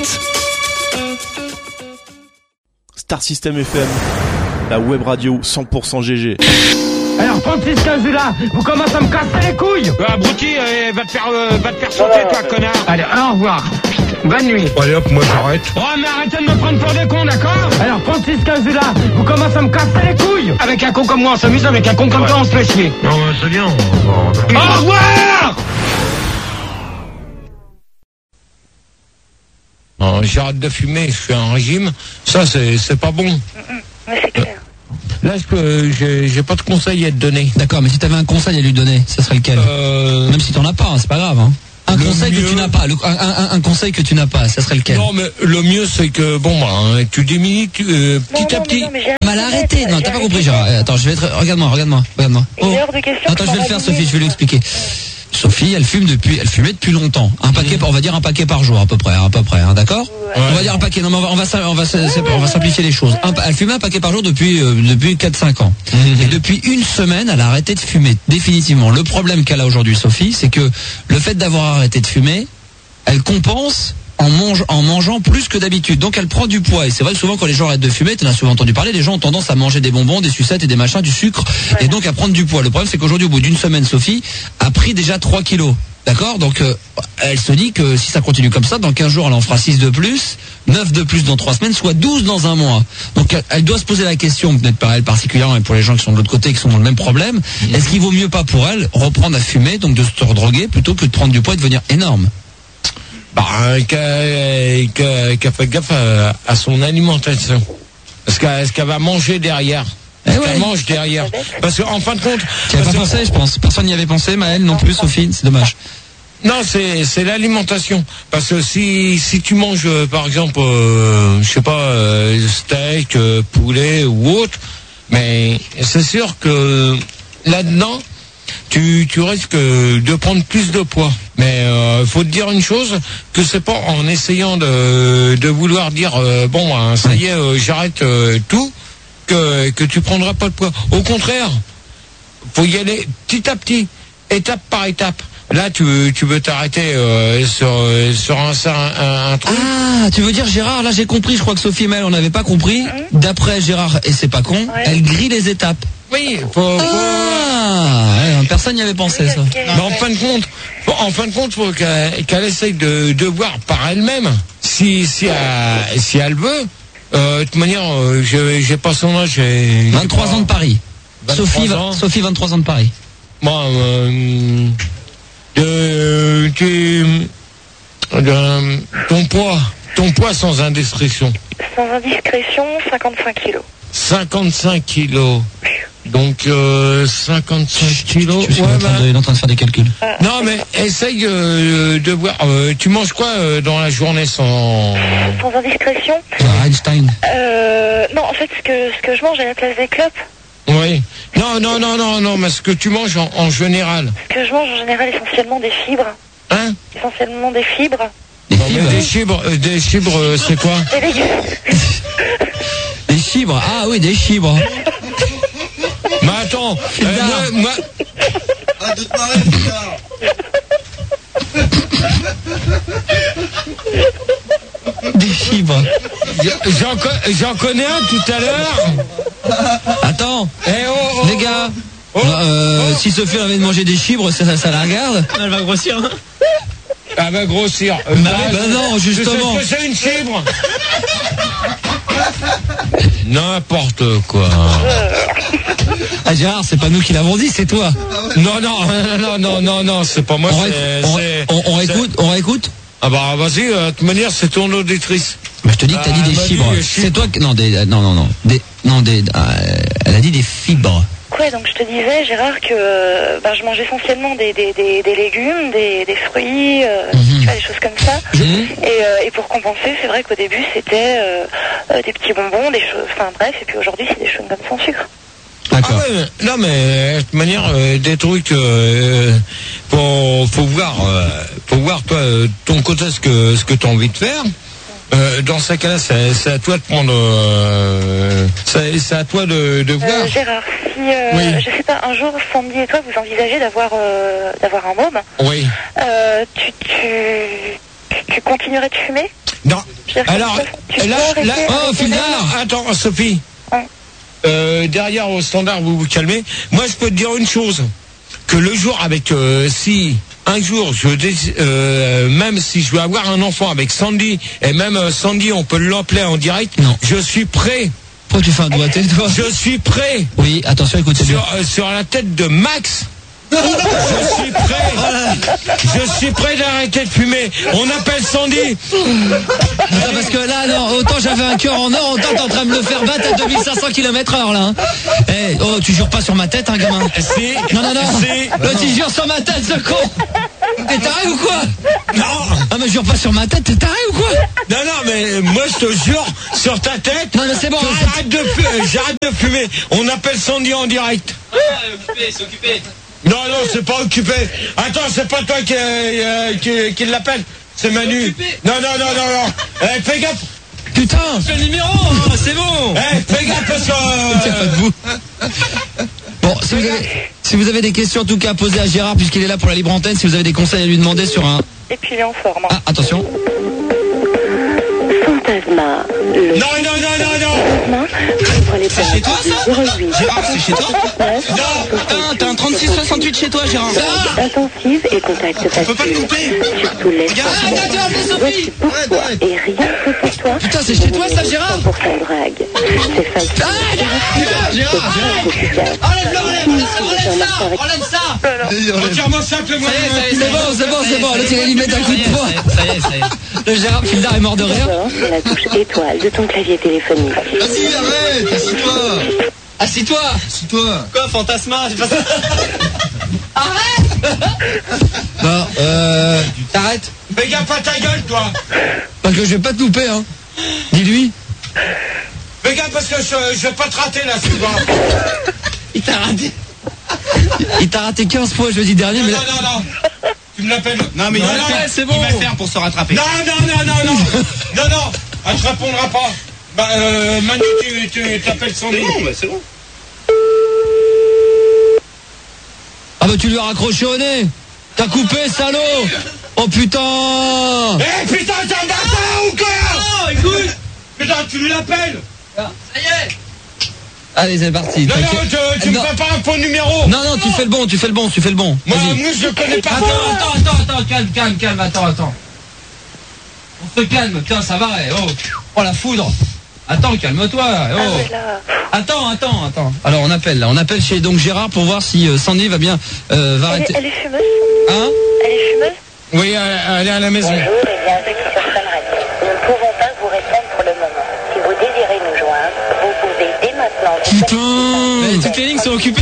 Star System F M, la web radio cent pour cent G G. Alors Francis Cazula, vous commencez à me casser les couilles. Ah, abruti, euh, va te faire, euh, va te faire sauter, toi, connard. Allez, au revoir. Bonne nuit. Allez hop, moi j'arrête. Oh mais arrêtez de me prendre pour des cons, d'accord? Alors Francis Cazula, vous commencez à me casser les couilles. Avec un con comme moi, on s'amuse, avec un con comme ouais. toi, on se fait chier. Non, c'est bien. Au revoir. Non, j'arrête de fumer, je fais un régime. Ça, c'est, c'est pas bon. Mais c'est clair. là, je peux, j'ai, j'ai pas de conseil à te donner. D'accord, mais si t'avais un conseil à lui donner, ça serait lequel? euh... Même si t'en as pas, hein, c'est pas grave. Hein. Un le conseil mieux... que tu n'as pas, le, un, un, un conseil que tu n'as pas, ça serait lequel? Non, mais le mieux c'est que bon, bah, hein, tu diminues tu, euh, petit non, à non, petit. Non, mais mal arrêté. Non, t'as pas compris, Gérard. Attends, je vais être. Regarde-moi, regarde-moi, regarde-moi. Oh. De question, attends, je vais le faire, Sophie. Je vais lui expliquer. Sophie, elle fume depuis, elle fumait depuis longtemps. Un paquet, mmh. on va dire un paquet par jour à peu près, à peu près, hein, d'accord? Ouais. On va dire un paquet. Non, mais on va, on va, on va, on va simplifier les choses. Un, elle fumait un paquet par jour depuis, euh, depuis quatre cinq ans. Mmh. Et depuis une semaine, elle a arrêté de fumer définitivement. Le problème qu'elle a aujourd'hui, Sophie, c'est que le fait d'avoir arrêté de fumer, elle compense en, mange, en mangeant plus que d'habitude. Donc elle prend du poids. Et c'est vrai que souvent quand les gens arrêtent de fumer, tu en as souvent entendu parler, les gens ont tendance à manger des bonbons, des sucettes et des machins, du sucre, ouais. Et donc à prendre du poids. Le problème c'est qu'aujourd'hui, au bout d'une semaine, Sophie a pris déjà trois kilos. D'accord? Donc euh, elle se dit que si ça continue comme ça, dans quinze jours elle en fera six de plus, neuf de plus dans trois semaines, soit douze dans un mois. Donc elle, elle doit se poser la question, peut-être par elle particulièrement et pour les gens qui sont de l'autre côté, qui sont dans le même problème, mmh. Est-ce qu'il vaut mieux pas pour elle reprendre à fumer, donc de se redroguer, plutôt que de prendre du poids et de devenir énorme? Bah, qu'elle qu qu fait gaffe à, à son alimentation. Est-ce qu'elle est qu'elle va manger derrière? Est-ce qu'elle ouais. mange derrière? Parce qu'en fin de compte... Tu n'avais pas pensé, je pense. Personne n'y avait pensé, Maëlle non plus, Sophie, c'est dommage. Non, c'est c'est l'alimentation. Parce que si si tu manges, euh, par exemple, euh, je sais pas, euh, steak, euh, poulet ou autre, mais c'est sûr que là-dedans... Tu, tu risques de prendre plus de poids. Mais euh, faut te dire une chose, que c'est pas en essayant de, de vouloir dire euh, bon hein, ça y est euh, j'arrête euh, tout que, que tu prendras pas de poids. Au contraire, faut y aller petit à petit, étape par étape. Là, tu, tu veux t'arrêter euh, sur, sur un, un, un truc. Ah, tu veux dire, Gérard, là j'ai compris, je crois que Sophie et Maëlle, on n'avait pas compris. D'après Gérard, et c'est pas con, ouais. Elle grille les étapes. Oui, faut... faut... Ah, ouais, personne n'y avait pensé, ça. Mais en fin de compte, en fin de compte, faut qu'elle, qu'elle essaye de, de voir par elle-même si, si, elle, si elle veut. Euh, de toute manière, euh, j'ai, j'ai pas son âge. J'ai, vingt-trois j'ai ans de Paris. Sophie, ans. Sophie, vingt-trois ans de Paris. Moi, euh, de, tu, de, ton poids, ton poids sans indiscrétion. Sans indiscrétion, cinquante-cinq kilos. cinquante-cinq kilos. Donc euh, cinquante-cinq kilos. Je suis ouais, en, train bah... de, il est en train de faire des calculs. Ah. Non mais essaye euh, de voir. Euh, tu manges quoi euh, dans la journée sans sans indiscrétion? Einstein. Euh, non, en fait, ce que ce que je mange à la place des clopes. Oui. Non, non, non, non, non, mais ce que tu manges en, en général. Ce que je mange en général, essentiellement des fibres. Hein? Essentiellement des fibres. Des fibres. Des fibres, euh, des fibres, euh, c'est quoi? Des légumes. Des fibres. Ah oui, des fibres. Mais attends, euh, moi, moi... Arrête de te marrer, putain. Des fibres. J'en, j'en connais un tout à l'heure. Attends, eh oh, oh, les gars, oh, euh, oh. si Sophie avait de manger des fibres, ça, ça la regarde. Elle va grossir. Hein. Elle va grossir. Bah, bah, bah non, justement. C'est, c'est une fibre. N'importe quoi. Ah Gérard, c'est pas nous qui l'avons dit, c'est toi. Non, non, non, non, non, non, c'est pas moi. On, c'est, on, c'est, on, on réécoute, on réécoute. Ah bah vas-y, euh, de toute manière c'est ton auditrice. Bah, je te dis que t'as dit des fibres. Dit, c'est toi que non, des, non, non, non, des, non, des, euh, elle a dit des fibres. Ouais, donc je te disais, Gérard, que euh, ben, je mange essentiellement des, des, des, des légumes, des, des fruits, euh, mm-hmm. tu vois, des choses comme ça. Mm-hmm. Et, euh, et pour compenser, c'est vrai qu'au début, c'était euh, euh, des petits bonbons, des choses, enfin bref, et puis aujourd'hui, c'est des choses comme sans sucre. D'accord. Ah ouais, non mais de toute manière euh, des trucs euh, faut, faut voir euh, faut voir toi ton côté ce que ce que tu as envie de faire. Euh, dans ce cas-là, c'est, c'est à toi de prendre. Euh, c'est, c'est à toi de, de voir. Euh, Gérard, si euh, oui. je sais pas, un jour, Sandy et toi, vous envisagez d'avoir euh, d'avoir un môme. Oui. Euh, tu, tu tu continuerais de fumer? Non. Alors tu là, là, oh Fildar, attends, Sophie. Hein? Euh, derrière au standard, vous vous calmez. Moi, je peux te dire une chose, que le jour avec euh, si. Un jour, je euh, même si je veux avoir un enfant avec Sandy, et même euh, Sandy, on peut l'appeler en direct, non. Je suis prêt. Pourquoi tu fais un doigté, toi? Je suis prêt. Oui, attention, écoutez sur, euh, sur la tête de Max, Je suis prêt. Je suis prêt d'arrêter de fumer. On appelle Sandy. Non, parce que là, non, autant j'avais un cœur en or, autant t'es en train de me faire battre à deux mille cinq cents kilomètres heure, là. Hein. Eh, oh, tu jures pas sur ma tête, hein, gamin. Si. Non, non, non. Si. Là, tu jures sur ma tête, ce con. T'es taré ou quoi? Non. Ah, mais jure pas sur ma tête, t'es taré ou quoi? Non, non, mais moi je te jure sur ta tête. Non, mais c'est bon, que arrête. j'arrête de fumer. J'arrête de fumer. On appelle Sandy en direct. Ah, occupé, c'est occupé. Non, non, c'est pas occupé. Attends, c'est pas toi qui, euh, qui, qui l'appelle. C'est Manu. Non, non, non, non, non. Eh, fais gaffe. Putain, c'est le numéro, hein, c'est bon. Eh, fais gaffe parce que. Il n'y a pas de bout. Bon, si vous, avez, si vous avez des questions en tout cas à poser à Gérard puisqu'il est là pour la libre antenne, si vous avez des conseils à lui demander sur un... Et puis il est en forme. Ah, attention. Fantasma. Le... Non, non, non, non, non. C'est chez toi ça? Gérard, c'est chez toi? Non. Putain, t'as un trente-six soixante-huit chez toi, Gérard. Intensive et contact facile. On peut pas le couper. Surtout les voici pour toi et rien que pour toi. Putain, c'est chez toi ça, Gérard? cent pour cent drague. C'est facile. Ah, Gérard, Gérard. Enlève-le, enlève ça, enlève ça. Entièrement simple, moi. C'est bon, c'est bon, c'est bon. L'autre il a lui mettre un coup de poing. Ça y est, ça y est. Le Gérard Fildar est mort de rire. C'est la touche étoile de ton clavier téléphonique. Vas-y, arrête, assis-toi. Assis-toi. Assis-toi. Quoi, Fantasma? J'ai pas ça. Arrête. Bon, euh... T'arrêtes? Fais gaffe à ta gueule, toi. Parce que je vais pas te louper, hein. Dis-lui. Fais gaffe parce que je, je vais pas te rater, là, souvent. Il t'a raté. Il t'a raté quinze fois jeudi dernier, non, mais... Non, non, non. Tu me l'appelles. Non, mais non, il, va non, faire, c'est bon. il va faire pour se rattraper. Non, non, non, non, non. Non, non. Elle te répondra pas. Bah, euh, Manu, tu, tu t'appelles Sandy. Non, bah c'est bon. Ah bah tu lui as raccroché au nez. T'as coupé, salaud. Oh putain. Eh putain, t'es un bâtard ou quoi? Non, écoute. Putain, tu lui l'appelles. Ça y est. Allez, c'est parti. Non, non, tu, tu me fais pas un faux numéro. Non, non, tu fais le bon, tu fais le bon, tu fais le bon. Moi, moi, je le connais pas. Attends, attends, attends, attends, calme, calme, calme, attends, attends. On se calme, putain, ça va, eh, oh. Oh, la foudre. Attends, calme-toi, oh. Attends, attends, attends. Alors, on appelle, là, on appelle chez donc Gérard pour voir si euh, Sandy va bien, euh, va arrêter. Elle est fumeuse? Hein? Elle est fumeuse? Oui, elle, elle est à la maison. Bonjour et bienvenue sur Fun Radio. Nous ne pouvons pas vous répondre pour le moment. Si vous désirez nous joindre, vous pouvez dès maintenant... Putain, toutes les lignes sont occupées.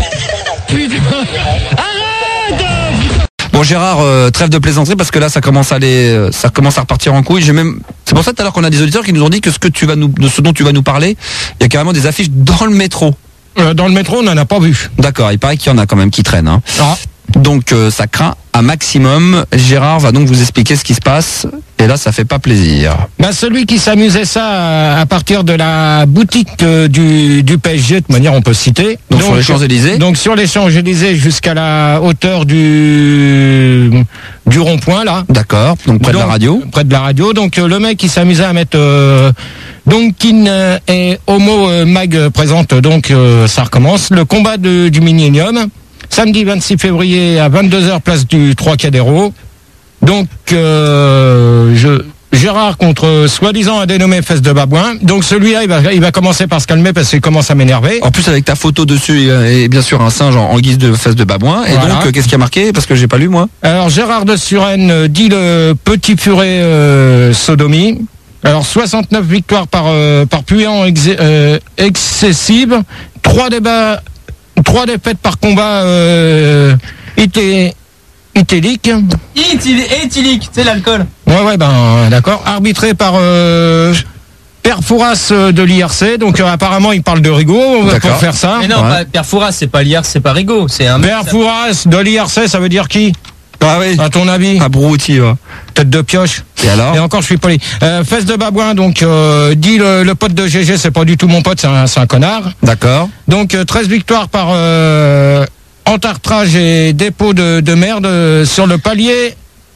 Putain. Arrête. Bon Gérard, euh, trêve de plaisanterie parce que là ça commence à aller, euh, ça commence à repartir en couille. J'ai même, c'est pour ça tout à l'heure qu'on a des auditeurs qui nous ont dit que ce que tu vas nous, de ce dont tu vas nous parler, il y a carrément des affiches dans le métro. Euh, dans le métro, on n'en a pas vu. D'accord, il paraît qu'il y en a quand même qui traînent. Hein. Ah. Donc euh, ça craint un maximum. Gérard va donc vous expliquer ce qui se passe. Et là, ça fait pas plaisir. Bah, celui qui s'amusait ça à partir de la boutique euh, du, du P S G, de manière on peut citer. Donc, donc sur les Champs-Élysées. Donc sur les Champs-Élysées jusqu'à la hauteur du du rond-point là. D'accord. Donc près donc, de la radio. Près de la radio. Donc euh, le mec qui s'amusait à mettre euh, Donkin euh, et Homo euh, Mag présente. Donc euh, ça recommence. Le combat de, du Millennium. Samedi vingt-six février à vingt-deux heures, place du trois Cadéro. Donc, euh, je, Gérard contre soi-disant un dénommé Fesse de Babouin. Donc celui-là, il va, il va commencer par se calmer parce qu'il commence à m'énerver. En plus, avec ta photo dessus et bien sûr un singe en, en guise de Fesse de Babouin. Et voilà. Donc, euh, qu'est-ce qui a marqué? Parce que j'ai pas lu, moi. Alors, Gérard de Suresnes dit le petit furet euh, sodomie. Alors, soixante-neuf victoires par, euh, par puant ex, euh, excessive. Trois débats... Trois défaites par combat euh, ité, itélique. Éthylique, c'est l'alcool. Ouais, ouais, ben d'accord. Arbitré par euh, Père Fouras de l'I R C. Donc euh, apparemment, il parle de Rigaud pour faire ça. Mais non, ouais. Père Fouras, c'est pas l'I R C, c'est pas Rigaud. C'est un Père Fouras de l'I R C, ça veut dire qui? Ah oui. À ton avis? Un brouti, ouais. Tête de pioche. Et alors? Et encore, je suis poli. Euh, Fesse de Babouin, donc, euh, dit le, le pote de G G, c'est pas du tout mon pote, c'est un, c'est un connard. D'accord. Donc, euh, treize victoires par euh, entartrage et dépôt de, de merde euh, sur le palier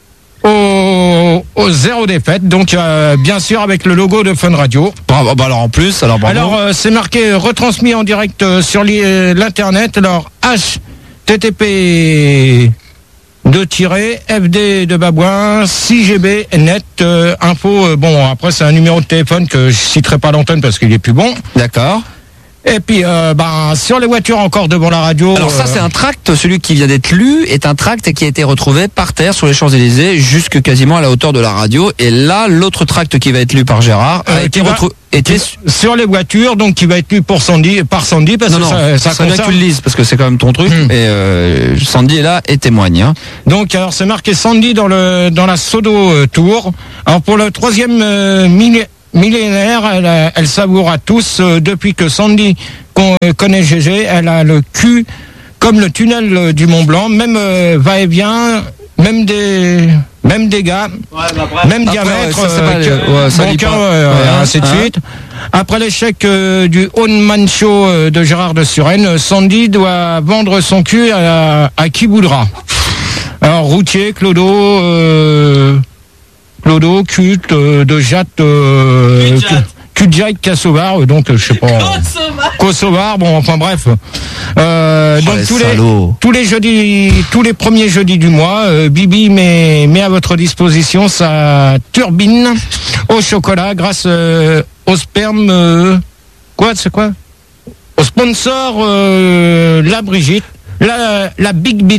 au, au zéro défaite. Donc, euh, bien sûr, avec le logo de Fun Radio. Bravo, bah alors en plus, alors bravo. Alors, euh, c'est marqué euh, retransmis en direct euh, sur l'internet. Alors, H T T P deux tirés, F D de Babouin, six G B, net, euh, info, euh, bon, après c'est un numéro de téléphone que je citerai pas l'antenne parce qu'il est plus bon. D'accord. Et puis, euh, ben, sur les voitures encore devant la radio. Alors ça, euh, c'est un tract, celui qui vient d'être lu, est un tract qui a été retrouvé par terre sur les Champs-Élysées, jusque quasiment à la hauteur de la radio. Et là, l'autre tract qui va être lu par Gérard a euh, été qui va- retrouvé. Était... sur les voitures, donc qui va être lu pour Sandy, par Sandy, parce Non, que non, ça, ça ça serait bien que concerne- tu le lises, parce que c'est quand même ton truc. Hmm. Et euh, Sandy est là et témoigne. Hein. Donc, alors, c'est marqué Sandy dans le dans la Sodo euh, Tour. Alors, pour le troisième euh, millé- millénaire, elle, a- elle savoure à tous euh, depuis que Sandy qu'on euh, connaît G G, elle a le cul comme le tunnel euh, du Mont Blanc, même euh, va-et-vient, même des même des gars, même Après, diamètre, ouais, ça, c'est pas euh, les- que- ouais, ça bon lit cœur, pas. euh, Ouais, et hein, ainsi de hein. suite. Après l'échec euh, du Oneman Show euh, de Gérard de Suresnes, Sandy doit vendre son cul à, à qui voudra. Alors, Routier, Clodo, euh, Clodo, Culte, euh, de Jatte, euh, Kudjat, Kassovar, euh, donc, euh, je sais pas. Kosovar, bon, enfin bref. Euh, Oh, donc, les tous les, salauds. tous les jeudis, tous les premiers jeudis du mois, euh, Bibi met, met à votre disposition sa turbine au chocolat grâce euh, au sperme, euh, quoi, c'est quoi? Au sponsor, euh, la Brigitte, la, la Big Bit.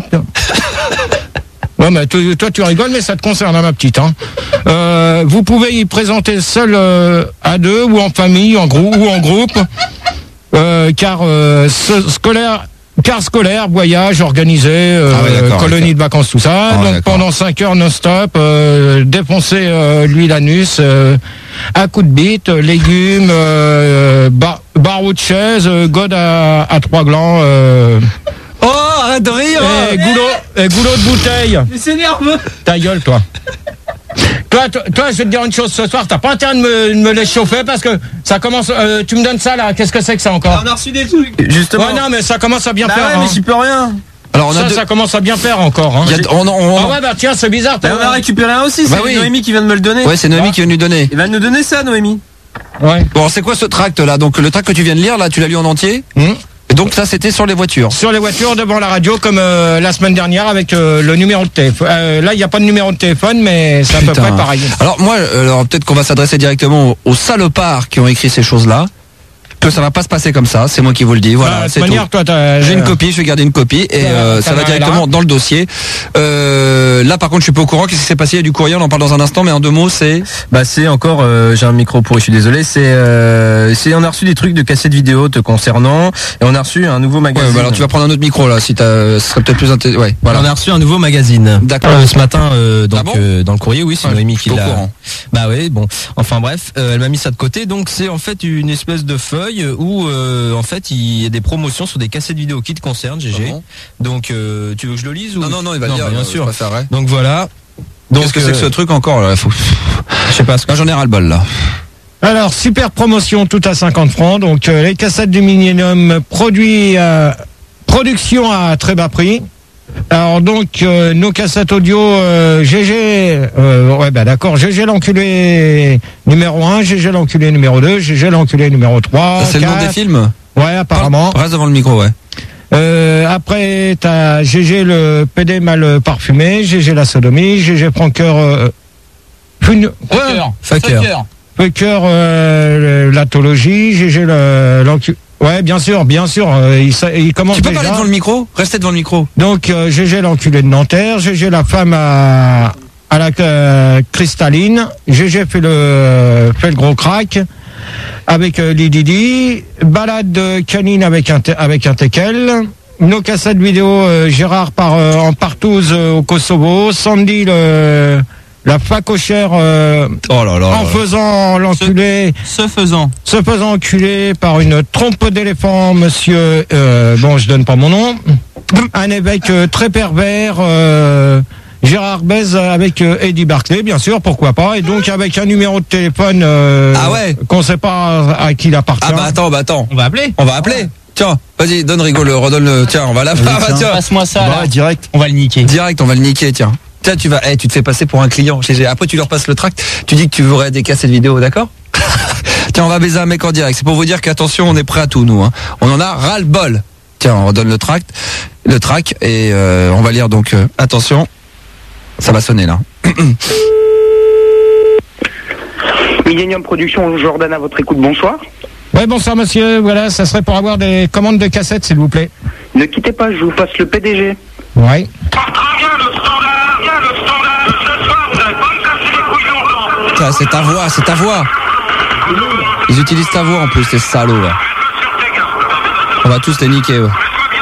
Ouais, mais toi, toi, tu rigoles, mais ça te concerne, hein, ma petite. Hein. Euh, vous pouvez y présenter seul euh, à deux, ou en famille, en groupe, ou en groupe, euh, car euh, ce- scolaire, car scolaire, voyage organisé, euh, Ah ouais, d'accord, colonie de vacances, tout ça. Ah ouais, Donc d'accord. pendant cinq heures non-stop, euh, défoncer euh, lui l'anus euh, à coups de bite, euh, légumes, euh, bar, barreau de chaise, euh, god à, à trois glands. Euh, Oh, arrête de rire. et goulot, et goulot de bouteille. Mais c'est nerveux. Ta gueule, toi. Toi, toi, toi, je vais te dire une chose ce soir, t'as pas intérêt de me, de me les chauffer parce que ça commence. Euh, tu me donnes ça là, qu'est-ce que c'est que ça encore? On a reçu des trucs. Justement. Ouais, non, mais ça commence à bien Bah faire. ouais, hein. mais j'y peux rien. Alors on a ça, deux- ça commence à bien faire encore. Hein. il y a- on, on- Ah ouais, bah tiens, c'est bizarre. Bah, t'as- on a récupéré un aussi, c'est Bah oui. Noémie qui vient de me le donner. Ouais, c'est Noémie qui vient de nous donner. Il va nous donner ça, Noémie. Ouais. Bon, c'est quoi ce tract là? Donc le tract que tu viens de lire là, tu l'as lu en entier? Hum. Et donc ça, c'était sur les voitures. Sur les voitures devant la radio comme euh, la semaine dernière avec euh, le numéro de téléphone. Euh, là, il n'y a pas de numéro de téléphone, mais c'est à peu Putain. près pareil. Alors moi, euh, alors peut-être qu'on va s'adresser directement aux, aux salopards qui ont écrit ces choses-là. Que ça va pas se passer comme ça, c'est moi qui vous le dis. Voilà, Ah, de c'est toute manière, tout. toi, t'as- J'ai une copie, je vais garder une copie et Ouais, euh, ça ça va va directement là. dans le dossier. Euh, là, par contre, je suis pas au courant. Qu'est-ce qui s'est passé? Il y a du courrier, on en parle dans un instant, mais en deux mots, c'est. Bah c'est encore, euh, j'ai un micro pourri, je suis désolé. C'est, euh, c'est, on a reçu des trucs de cassettes vidéo te concernant et on a reçu un nouveau Ouais, magazine. bah alors tu vas prendre un autre micro là, si t'as, ce serait peut-être plus intéressant. Ouais, voilà. On a reçu un nouveau magazine. D'accord. Euh, ce matin, euh, donc Ah bon euh, dans le courrier, oui, c'est Ouais, Noémie je suis qui pas au l'a. courant. Bah oui, bon. Enfin bref, euh, elle m'a mis ça de côté. Donc c'est en fait une espèce de feuille où euh, en fait il y a des promotions sur des cassettes vidéo qui te concernent, G G. Ah bon Donc euh, tu veux que je le lise ou Non, non, non, il va le bah, dire. bien euh, sûr. je préférerais. Donc voilà. Donc Qu'est-ce que c'est que ce euh, truc encore là? Faut... je sais pas ce que. Là, j'en ai ras le bol là. Alors, super promotion, tout à cinquante francs. Donc, euh, les cassettes du Millennium, produits, euh, production à très bas prix. Alors, donc, euh, nos cassettes audio, euh, G G, euh, ouais, bah d'accord, G G l'enculé numéro un, G G l'enculé numéro deux, G G l'enculé numéro trois. C'est le nom des films? Ouais, apparemment. Reste devant le micro, ouais. Euh, après, t'as G G le P D mal parfumé, G G la sodomie, G G Franqueur, euh, Fun- quoi Fucker. Fucker, euh, l'atologie, G G le- l'encu... Ouais, bien sûr, bien sûr, euh, il, sa- il commence Tu peux déjà. parler devant le micro? Restez devant le micro. Donc, euh, G G l'enculé de Nanterre, G G la femme à, à la euh, cristalline, G G fait le, fait le gros crack, avec euh, Lididi, balade canine avec un, te- avec un teckel, nos cassettes vidéo, euh, Gérard par, euh, en partouze euh, au Kosovo, Sandy le, la facochère euh, Oh là là. en faisant l'enculé, Ce faisant. se faisant enculer par une trompe d'éléphant, monsieur, euh, bon, je donne pas mon nom, un évêque euh, très pervers, euh, Gérard baise avec euh, Eddie Barclay, bien sûr, pourquoi pas, et donc avec un numéro de téléphone euh, Ah ouais. qu'on sait pas à qui il appartient. Ah bah attends, bah attends. On va appeler. On va appeler. Tiens, vas-y, donne rigole, redonne le. Tiens, on va la faire. Tiens, tiens. Passe-moi ça. Bah, là. direct. On va le niquer. Direct, on va le niquer, tiens. Tiens, tu vas, eh, tu te fais passer pour un client. G G. Après, tu leur passes le tract. Tu dis que tu voudrais des cassettes vidéo, d'accord? Tiens, on va baiser un mec en direct. C'est pour vous dire qu'attention, on est prêt à tout, nous. Hein. On en a ras le bol. Tiens, on redonne le tract, le track, et euh, on va lire donc. euh, attention, ça va sonner là. Millennium Production, Jordan à votre écoute, bonsoir. Ouais, bonsoir monsieur, voilà, ça serait pour avoir des commandes de cassettes, s'il vous plaît. Ne quittez pas, je vous passe le P D G. Ouais. Putain, c'est ta voix, c'est ta voix. Ils utilisent ta voix en plus, ces salauds là. On va tous les niquer, ouais.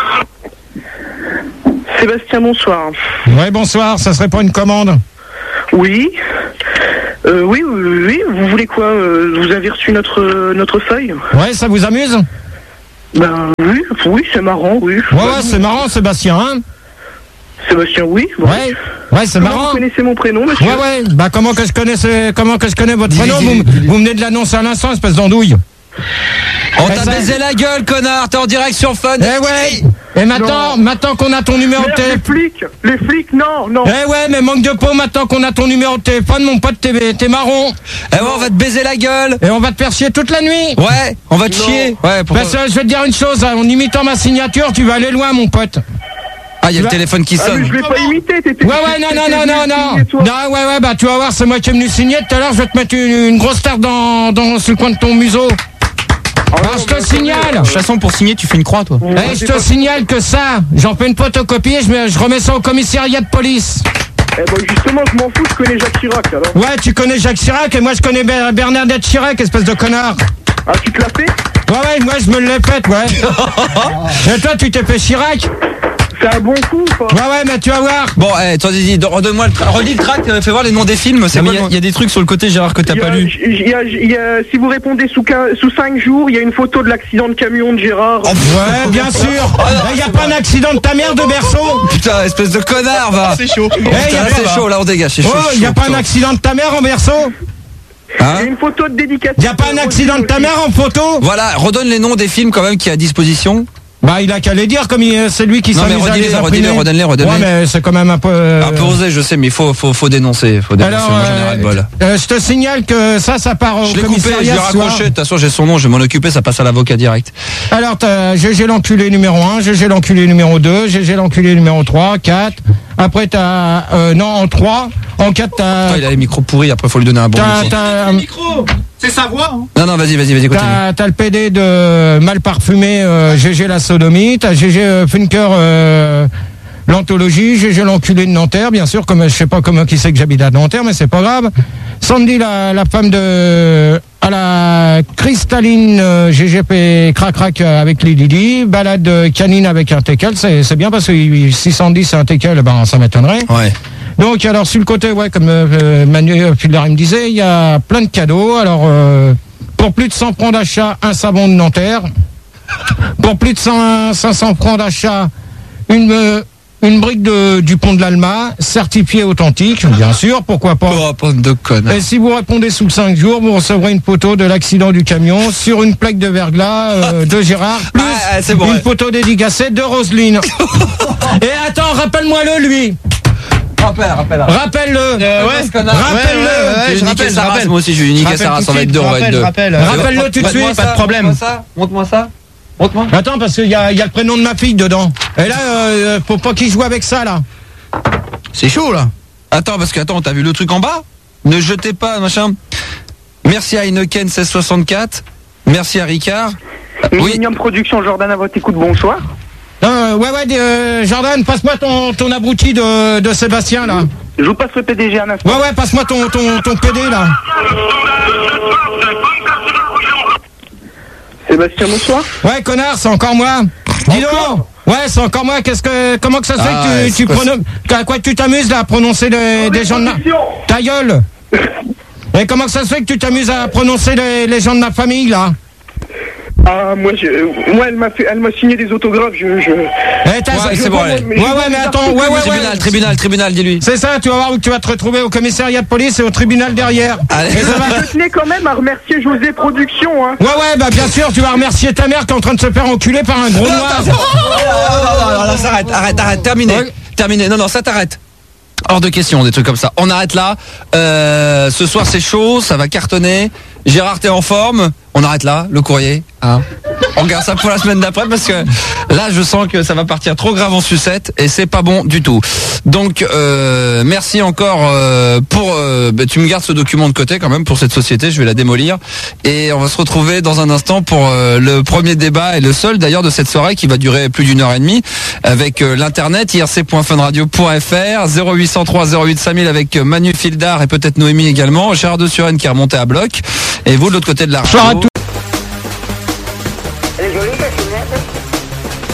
Sébastien, bonsoir. Ouais, bonsoir, ça serait pour une commande. Oui. Euh, oui, oui, oui, vous voulez quoi euh, Vous avez reçu notre, notre feuille? Ouais, ça vous amuse? Ben oui, oui, c'est marrant, oui. Ouais, ouais, c'est marrant, Sébastien, hein? Sébastien, oui. Bon. Ouais, ouais, c'est Comment marrant. Vous connaissez mon prénom, monsieur? Ouais, ouais, bah comment que je connais, ce- comment que je connais votre prénom? Vous, m- vous venez de l'annoncer à l'instant, espèce d'andouille. On Eh, t'a ça- baisé la gueule, connard. T'es en direct sur Fun. Eh ouais. Et maintenant, maintenant qu'on a ton numéro de Merde, les téléphone. flics, les flics, non, non. Eh ouais, mais manque de peau, maintenant qu'on a ton numéro de téléphone, mon pote, t'es, t'es marron. Eh ouais, on va te baiser la gueule. Et on va te faire chier toute la nuit. Ouais, on va te Non. chier. Ouais, pourquoi Parce que je vais te dire une chose, hein, en imitant ma signature, tu vas aller loin, mon pote. Ah, il y a tu le vas- téléphone qui Ah, mais sonne. je l'ai pas imité, t'étais... Ouais, ouais, non, non, t'étais non, non, venu non. signer, toi. Non, ouais, ouais, bah tu vas voir, c'est moi qui ai venu signer. Tout à l'heure, je vais te mettre une, une grosse tarte dans, dans, sur le coin de ton museau. Ah, Alors, non, je te mais signale. De toute façon, pour signer, tu fais une croix, toi. Eh, je te signale que ça, j'en fais une photocopie et je, mets- je remets ça au commissariat de police. Eh ben justement, je m'en fous, je connais Jacques Chirac, alors. Ouais, tu connais Jacques Chirac et moi je connais Ber- Bernadette Chirac, espèce de connard. Ah, tu te l'as fait? Ouais, ouais, moi je me l'ai faite, ouais. Et toi, tu t'es fait Chirac? C'est un bon coup, quoi. Ouais, ouais, mais tu vas voir. Bon, eh, toi, dis, dis, redonne-moi le tra- redis le track, euh, fais voir les noms des films. C'est Non, mais quoi il y, le a- nom il y a des trucs sur le côté, Gérard, que t'as Il y a- pas lu. il y a- il y a- si vous répondez sous, quinze sous cinq jours, il y a une photo de l'accident de camion de Gérard. Ouais, bien sûr. Il y a pas un accident de ta mère de berceau? Putain, espèce de connard, va. C'est chaud. Eh, y Putain, a là, pas- c'est chaud, là, on dégage, c'est chaud. Oh, il y a chaud, pas un chaud. accident de ta mère en berceau? Il y Hein a une photo de dédicace. Il y a pas un accident de ta mère en photo? Voilà, redonne les noms des films quand même qui est à disposition. Bah, il a qu'à les dire comme il- c'est lui qui Non, mais s'amuse à redis-les, les imprimer. redis-les, redonne-les, redonne-les. Ouais, mais c'est quand même un peu... euh, Un peu osé, je sais, mais il faut, faut, faut dénoncer. Faut dénoncer. Alors, Moi, j'en ai ras le bol. euh, euh, je te signale que ça, ça part au Je l'ai coupé, je commissariat l'ai ce soir. raccroché. De toute façon, j'ai son nom, je vais m'en occuper, ça passe à l'avocat direct. Alors, t'as G G l'enculé numéro un, G G l'enculé numéro deux, G G l'enculé numéro trois, quatre. Après, t'as... Euh, non, en trois. En quatre, t'as... Oh, il a les micros pourris, après, faut lui donner un bon T'as... micro. t'as- Micro, c'est sa voix. Hein. Non, non, vas-y, vas-y, vas-y, continue. T'as, t'as le P D de Mal Parfumé, euh, G G la sodomie, t'as G G euh, Funker euh, l'anthologie, G G l'enculé de Nanterre, bien sûr, comme je sais pas comment qui c'est que j'habite à Nanterre, mais c'est pas grave. Sandy, la, la femme de à la cristalline euh, G G P crac crac euh, avec les Didi, balade euh, canine avec un teckel, c'est, c'est bien parce que il- si Sandy c'est un teckel, ben ça m'étonnerait. Ouais. Donc alors sur le côté, ouais, comme euh, Manuel Fuller me disait, il y a plein de cadeaux. Alors euh, pour plus de cent francs d'achat, un savon de Nanterre. Pour plus de cent, cinq cents francs d'achat, une euh, une brique de, du pont de l'Alma, certifiée authentique, bien sûr, pourquoi pas. Oh, bande de connes. Et si vous répondez sous cinq jours, vous recevrez une photo de l'accident du camion sur une plaque de verglas euh, de Gérard, plus Ah, c'est bon, une ouais. photo dédicacée de Roselyne. Et attends, rappelle-moi-le lui. Rappelle, rappelle. Rappelle-le. Euh, ouais. Rappelle-le. Ouais, ouais, Je je vais niquer rappelle, sa je race, rappelle. moi aussi, je vais niquer Rappelle sa race, tout on de va être suite, deux, on va être rappelle, deux. rappelle. Rappelle-le tout de Montre-moi suite. ça, pas de problème. Montre-moi ça, montre-moi ça. Montre-moi. Attends, parce qu'il y a, il y a le prénom de ma fille dedans. Et là, euh, faut pas qu'il joue avec ça, là. C'est chaud, là. Attends, parce que, attends, t'as vu le truc en bas? Ne jetez pas, machin. Merci à Heineken seize soixante-quatre. Merci à Ricard. Oui. Millennium Production, Jordan à votre écoute, bonsoir. Euh, ouais, ouais, euh, Jordan, passe-moi ton, ton abruti de, de Sébastien, là. Je vous passe le P D G un instant. Ouais, ouais, passe-moi ton, ton, ton P D, là. Sébastien, bonsoir. Ouais, connard, c'est encore moi. Dis donc. Ouais, c'est encore moi. Qu'est-ce que, comment que ça se fait Ah, que ouais, tu, c'est tu quoi prononces, à quoi tu t'amuses, là, à prononcer les, des gens de ma, ta gueule. Et comment que ça se fait que tu t'amuses à prononcer les, les gens de ma famille, là? Ah, moi, je, moi, elle m'a fait, elle m'a signé des autographes, je, je... Eh, t'as- Ouais, je c'est bon, vois, allez. mais- Ouais, ouais, mais attends, ouais, ouais, ouais. Tribunal, tribunal, tribunal, dis-lui. C'est ça, tu vas voir où tu vas te retrouver au commissariat de police et au tribunal derrière. Allez. Et ça va- Je tenais quand même à remercier José Productions, hein. Ouais, ouais, bah bien sûr, tu vas remercier ta mère qui est en train de se faire enculer par un gros noir. Non, non, non, non, ça arrête, arrête, arrête, terminé. Ouais. Terminé. Non, non, ça t'arrête. Hors de question, des trucs comme ça. On arrête là. Euh, ce soir, c'est chaud, ça va cartonner. Gérard, t'es en forme. On arrête là, le courrier. Hein. On garde ça pour la semaine d'après parce que là, je sens que ça va partir trop grave en sucette et c'est pas bon du tout. Donc, euh, merci encore euh, pour. Euh, bah, tu me gardes ce document de côté quand même pour cette société. Je vais la démolir et on va se retrouver dans un instant pour euh, le premier débat et le seul d'ailleurs de cette soirée qui va durer plus d'une heure et demie avec euh, l'internet i r c point fun radio point f r zéro huit cent trois zéro huit cinq mille avec Manu Fildar et peut-être Noémie également. Gérard de Suren qui est remonté à bloc et vous de l'autre côté de la radio.